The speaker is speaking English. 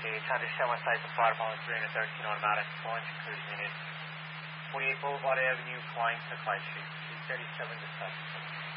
Okay, trying to show my site for fire department 313 automatic, launch cruise unit. 48 Boulevard Avenue, flying to Clyde Street, 237 to 7.